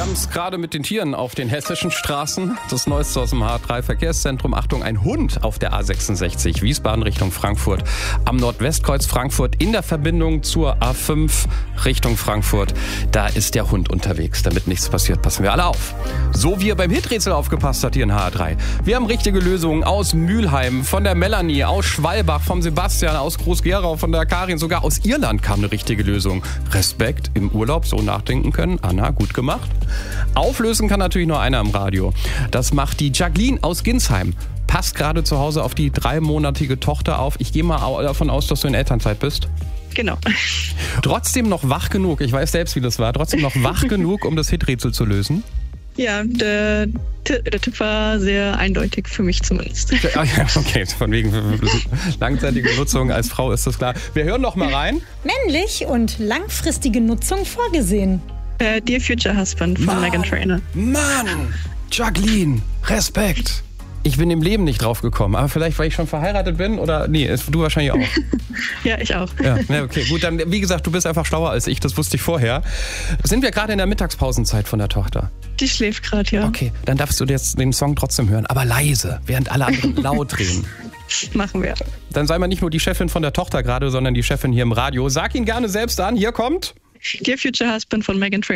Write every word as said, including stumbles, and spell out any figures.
haben es gerade mit den Tieren auf den hessischen Straßen. Das Neueste aus dem H drei Verkehrszentrum. Achtung, ein Hund auf der A sechsundsechzig Wiesbaden Richtung Frankfurt. Am Nordwestkreuz Frankfurt in der Verbindung zur A fünf Richtung Frankfurt. Da ist der Hund unterwegs. Damit nichts passiert, passen wir alle auf. So wie ihr beim Hiträtsel aufgepasst habt hier in H drei. Wir haben richtige Lösungen aus Mülheim, von der Melanie, aus Schwalbach, vom Sebastian, aus Groß-Gerau, von der Karin. Sogar aus Irland kam eine richtige Lösung. Respekt, im Urlaub so nachdenken können. Anna, gut gemacht. Auflösen kann natürlich nur einer im Radio. Das macht die Jacqueline aus Ginsheim. Passt gerade zu Hause auf die dreimonatige Tochter auf. Ich gehe mal davon aus, dass du in Elternzeit bist. Genau. Trotzdem noch wach genug, ich weiß selbst, wie das war, trotzdem noch wach genug, um das Hiträtsel zu lösen? Ja, der, der Tipp war sehr eindeutig für mich zumindest. Ah, ja, okay, von wegen langzeitige Nutzung als Frau ist das klar. Wir hören noch mal rein. Männlich und langfristige Nutzung vorgesehen. Äh, Dear Future Husband von Meghan Trainor. Mann, Jacqueline, Respekt. Ich bin im Leben nicht drauf gekommen, aber vielleicht, weil ich schon verheiratet bin oder, nee, du wahrscheinlich auch. Ja, ich auch. Ja, ja, okay, gut, dann, wie gesagt, du bist einfach schlauer als ich, das wusste ich vorher. Sind wir gerade in der Mittagspausenzeit von der Tochter? Die schläft gerade, ja. Okay, dann darfst du jetzt den Song trotzdem hören, aber leise, während alle anderen laut reden. Machen wir. Dann sei mal nicht nur die Chefin von der Tochter gerade, sondern die Chefin hier im Radio. Sag ihn gerne selbst an, hier kommt... Dear Future Husband von Meghan Trainor.